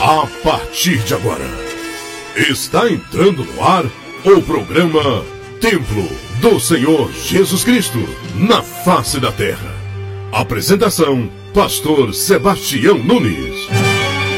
A partir de agora, está entrando no ar o programa Templo do Senhor Jesus Cristo, na face da terra. Apresentação, Pastor Sebastião Nunes.